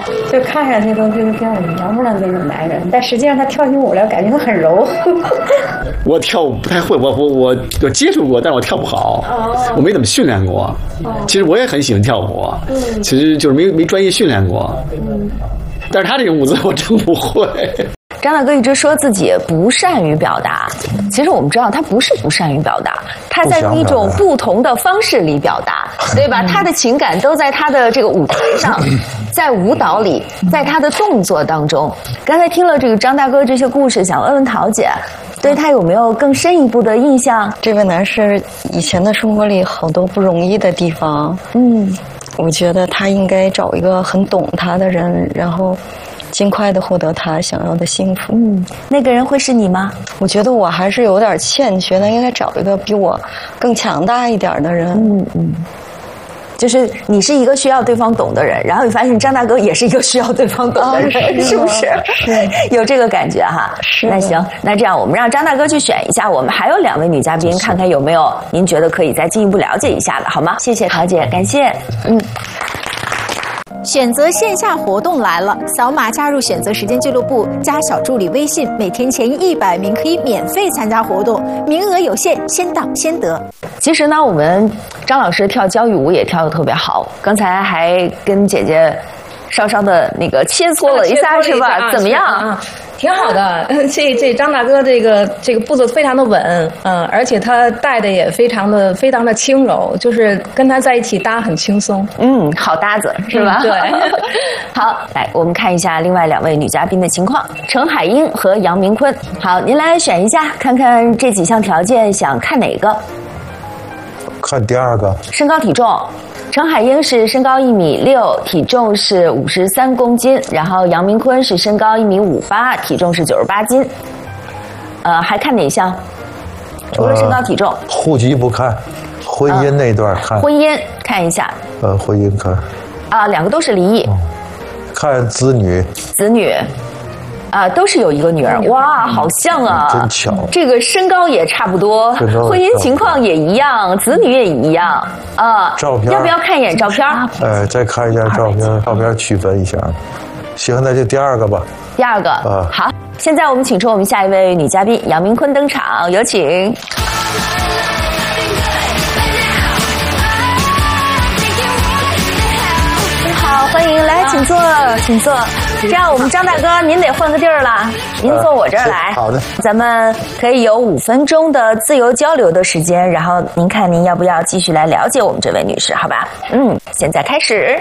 就看上去都是比较娘们的那种男人，但实际上他跳起舞来，感觉他很柔。 我跳舞不太会，我接触过，但是我跳不好，我没怎么训练过。其实我也很喜欢跳舞，其实就是没专业训练过。但是他这种舞姿我真不会。 张大哥一直说自己不善于表达，其实我们知道他不是不善于表达，他在一种不同的方式里表达，对吧？他的情感都在他的这个舞台上，在舞蹈里，在他的动作当中。刚才听了这个张大哥这些故事，想问问陶姐，对他有没有更深一步的印象？ 这位男士以前的生活里好多不容易的地方，我觉得他应该找一个很懂他的人，然后尽快的获得他想要的幸福。 那个人会是你吗？ 我觉得我还是有点欠缺的，应该找一个比我更强大一点的人。 就是你是一个需要对方懂的人，然后你发现张大哥也是一个需要对方懂的人，是不是？是有这个感觉哈。是。那行，那这样我们让张大哥去选一下，我们还有2位女嘉宾，看看有没有您觉得可以再进一步了解一下的，好吗？谢谢陶姐，感谢。 选择线下活动来了，扫码加入选择时间俱乐部，加小助理微信，每天前100名可以免费参加活动，名额有限，先到先得。 其实呢，我们张老师跳交谊舞也跳得特别好，刚才还跟姐姐稍稍的那个切磋了一下，是吧？怎么样？ 挺好的，这张大哥这个步子非常的稳，而且他带的也非常的轻柔，就是跟他在一起搭很轻松， 好搭子是吧？ 对。 好，来我们看一下另外2位女嘉宾的情况，陈海英和杨明坤。好，您来选一下，看看这几项条件想看哪个？ 看第2个。 身高体重。陈海英是身高1.6米，体重是53公斤，然后杨明坤是身高1.58米，体重是98斤。还看哪项？除了身高体重。 户籍不看，婚姻那段看。 婚姻看一下。 婚姻看。 2个都是离异。 看子女。 子女。都是有一个女儿，哇，好像啊， 真巧。 这个身高也差不多，婚姻情况也一样，子女也一样照片要不要看一眼照片？ 再看一下照片区分一下。行，那就第2个吧。 第2个，好，现在我们请出我们下一位女嘉宾杨明坤登场，有请。好，欢迎，来，请坐，请坐。这样，我们张大哥，您得换个地儿了，您坐我这儿来。 好的。咱们可以有5分钟的自由交流的时间，然后您看您要不要继续来了解我们这位女士，好吧？现在开始。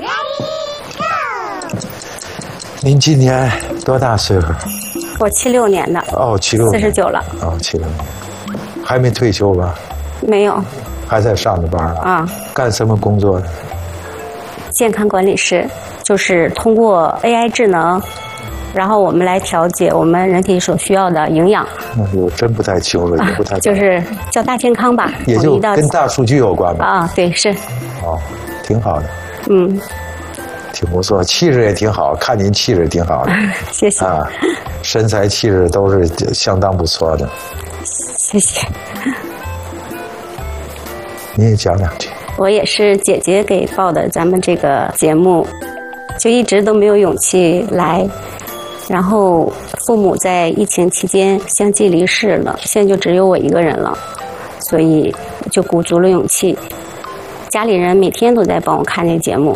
您今年多大岁数？ 我76年的。 76年。 49了。 76年。还没退休吧？ 没有。 还在上着班干什么工作的？ 健康管理师，就是通过 AI 智能，然后我们来调节我们人体所需要的营养。 我真不太清楚，也不太就是叫大健康吧， 也就跟大数据有关吧。 对，是。 挺好的。挺不错，气质也挺好，看您气质挺好的。 谢谢。 身材气质都是相当不错的。 谢谢。 你也讲2句。 我也是姐姐给报的咱们这个节目，就一直都没有勇气来，然后父母在疫情期间相继离世了，现在就只有我一个人了，所以就鼓足了勇气。家里人每天都在帮我看这节目，